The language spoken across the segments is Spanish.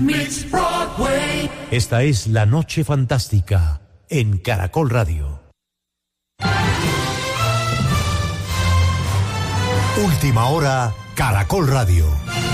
Mix Broadway. Esta es La Noche Fantástica en Caracol Radio. Última hora, Caracol Radio.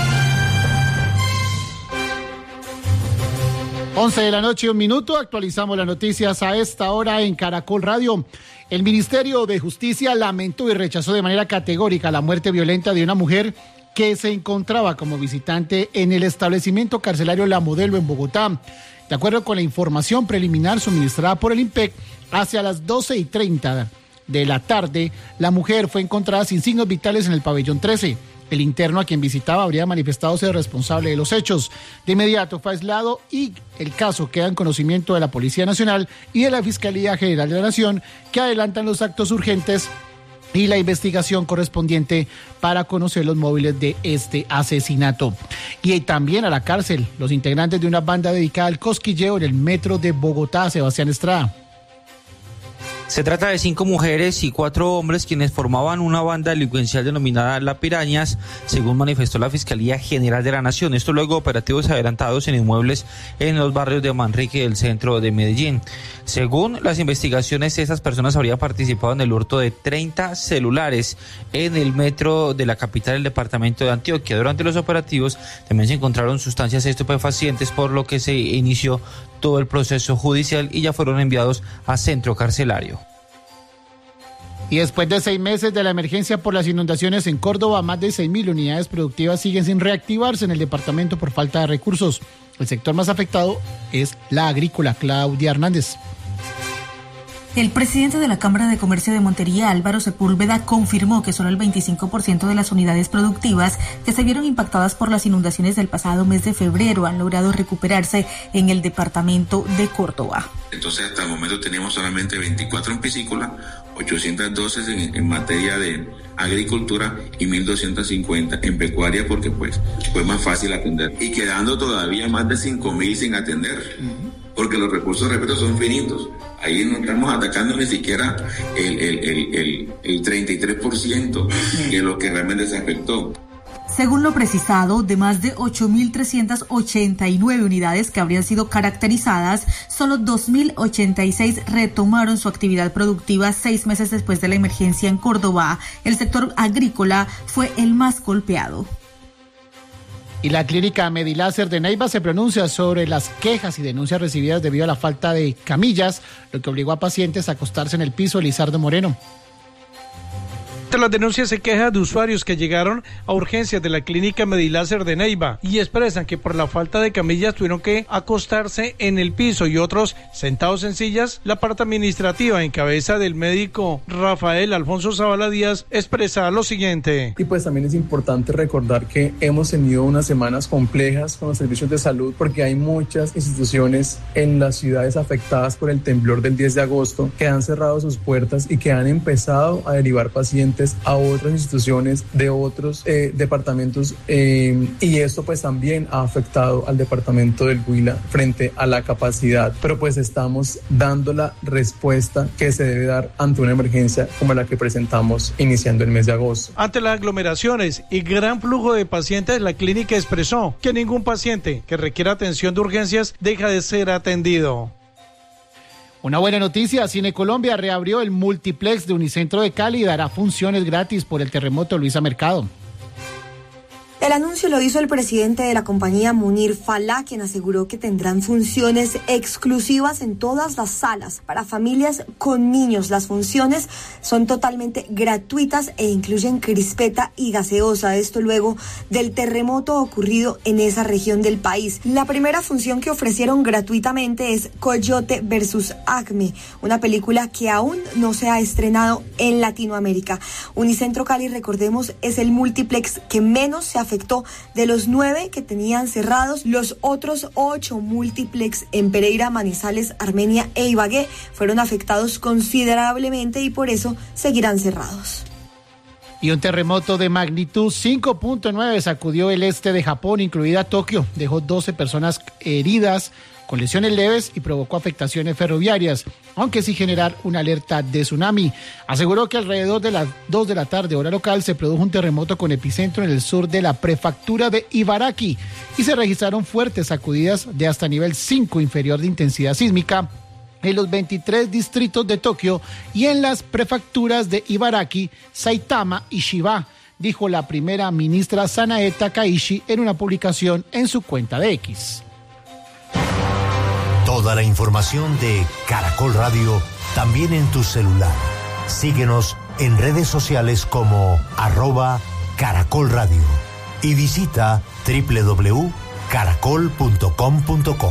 11 de la noche, 1 minuto. Actualizamos las noticias a esta hora en Caracol Radio. El Ministerio de Justicia lamentó y rechazó de manera categórica la muerte violenta de una mujer que se encontraba como visitante en el establecimiento carcelario La Modelo en Bogotá. De acuerdo con la información preliminar suministrada por el IMPEC, hacia las 12:30 de la tarde, la mujer fue encontrada sin signos vitales en el pabellón 13. El interno a quien visitaba habría manifestado ser responsable de los hechos. De inmediato fue aislado y el caso queda en conocimiento de la Policía Nacional y de la Fiscalía General de la Nación, que adelantan los actos urgentes y la investigación correspondiente para conocer los móviles de este asesinato. Y también a la cárcel los integrantes de una banda dedicada al cosquilleo en el metro de Bogotá. Sebastián Estrada. Se trata de 5 mujeres y 4 hombres quienes formaban una banda delincuencial denominada La Pirañas, según manifestó la Fiscalía General de la Nación. Esto luego de operativos adelantados en inmuebles en los barrios de Manrique y del centro de Medellín. Según las investigaciones, estas personas habrían participado en el hurto de 30 celulares en el metro de la capital del departamento de Antioquia. Durante los operativos también se encontraron sustancias estupefacientes, por lo que se inició todo el proceso judicial y ya fueron enviados a centro carcelario. Y después de 6 meses de la emergencia por las inundaciones en Córdoba, más de 6.000 unidades productivas siguen sin reactivarse en el departamento por falta de recursos. El sector más afectado es la agrícola. Claudia Hernández. El presidente de la Cámara de Comercio de Montería, Álvaro Sepúlveda, confirmó que solo el 25% de las unidades productivas que se vieron impactadas por las inundaciones del pasado mes de febrero han logrado recuperarse en el departamento de Córdoba. Entonces, hasta el momento tenemos solamente 24 en piscícola, 812 en materia de agricultura y 1.250 en pecuaria, porque pues fue más fácil atender. Y quedando todavía más de 5.000 sin atender, porque los recursos, repito, son finitos. Ahí no estamos atacando ni siquiera el 33% de lo que realmente se afectó. Según lo precisado, de más de 8.389 unidades que habrían sido caracterizadas, solo 2.086 retomaron su actividad productiva 6 meses después de la emergencia en Córdoba. El sector agrícola fue el más golpeado. Y la clínica Mediláser de Neiva se pronuncia sobre las quejas y denuncias recibidas debido a la falta de camillas, lo que obligó a pacientes a acostarse en el piso. Lizardo Moreno. Tras las denuncias se quejan de usuarios que llegaron a urgencias de la clínica Mediláser de Neiva y expresan que por la falta de camillas tuvieron que acostarse en el piso y otros sentados en sillas. La parte administrativa en cabeza del médico Rafael Alfonso Zavala Díaz expresa lo siguiente. Y pues también es importante recordar que hemos tenido unas semanas complejas con los servicios de salud, porque hay muchas instituciones en las ciudades afectadas por el temblor del 10 de agosto que han cerrado sus puertas y que han empezado a derivar pacientes a otras instituciones de otros departamentos, y esto pues también ha afectado al departamento del Huila frente a la capacidad, pero pues estamos dando la respuesta que se debe dar ante una emergencia como la que presentamos iniciando el mes de agosto. Ante las aglomeraciones y gran flujo de pacientes, la clínica expresó que ningún paciente que requiera atención de urgencias deja de ser atendido. Una buena noticia, Cine Colombia reabrió el multiplex de Unicentro de Cali y dará funciones gratis por el terremoto. Luisa Mercado. El anuncio lo hizo el presidente de la compañía, Munir Falá, quien aseguró que tendrán funciones exclusivas en todas las salas para familias con niños. Las funciones son totalmente gratuitas e incluyen crispeta y gaseosa, esto luego del terremoto ocurrido en esa región del país. La primera función que ofrecieron gratuitamente es Coyote vs. Acme, una película que aún no se ha estrenado en Latinoamérica. Unicentro Cali, recordemos, es el multiplex que menos se afectó de los 9 que tenían cerrados. Los otros 8 múltiplex en Pereira, Manizales, Armenia e Ibagué fueron afectados considerablemente y por eso seguirán cerrados. Y un terremoto de magnitud 5.9 sacudió el este de Japón, incluida Tokio. Dejó 12 personas heridas con lesiones leves y provocó afectaciones ferroviarias, aunque sin generar una alerta de tsunami. Aseguró que alrededor de las 2 de la tarde, hora local, se produjo un terremoto con epicentro en el sur de la prefectura de Ibaraki y se registraron fuertes sacudidas de hasta nivel 5 inferior de intensidad sísmica en los 23 distritos de Tokio y en las prefecturas de Ibaraki, Saitama y Chiba, dijo la primera ministra Sanae Takaishi en una publicación en su cuenta de X. Toda la información de Caracol Radio también en tu celular. Síguenos en redes sociales como @Caracol Radio y visita www.caracol.com.co.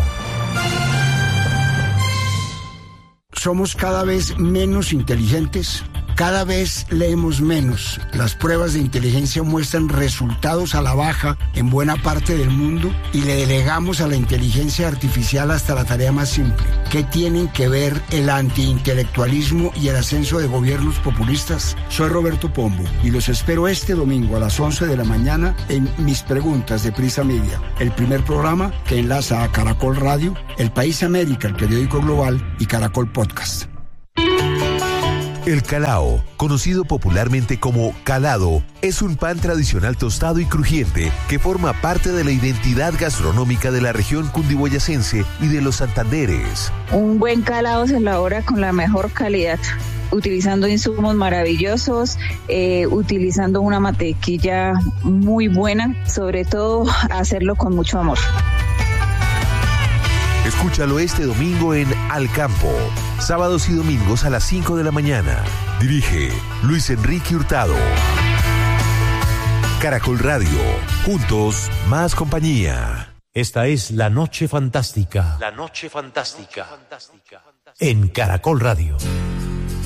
Somos cada vez menos inteligentes, cada vez leemos menos. Las pruebas de inteligencia muestran resultados a la baja en buena parte del mundo y le delegamos a la inteligencia artificial hasta la tarea más simple. ¿Qué tienen que ver el antiintelectualismo y el ascenso de gobiernos populistas? Soy Roberto Pombo y los espero este domingo a las 11 de la mañana en Mis Preguntas de Prisa Media, el primer programa que enlaza a Caracol Radio, El País América, el periódico global, y Caracol Podcast. El calao, conocido popularmente como calado, es un pan tradicional tostado y crujiente que forma parte de la identidad gastronómica de la región cundiboyacense y de los Santanderes. Un buen calado se elabora con la mejor calidad, utilizando insumos maravillosos, utilizando una mantequilla muy buena, sobre todo hacerlo con mucho amor. Escúchalo este domingo en Al Campo, sábados y domingos a las 5 de la mañana. Dirige Luis Enrique Hurtado. Caracol Radio, juntos, más compañía. Esta es La Noche Fantástica. La Noche Fantástica. En Caracol Radio.